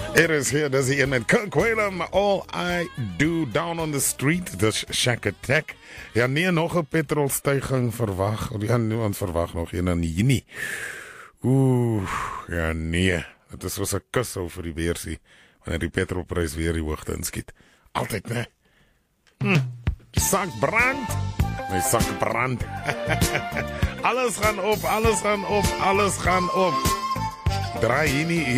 Er is hier, dat is die een met Kirk Whalum, All I Do, Down on the Street, dus Shack Attack. Ja, nee, nog een petrolstijging verwag. Ja, niemand verwag nog een in Juni. Ja nee, het is soos 'n kus over die beursie, wanneer die petrolprys weer die hoogte inskiet. Altyd, né? Die sak brand. Die sak brand. Alles gaan op, alles gaan op, alles gaan op. Draai hier nie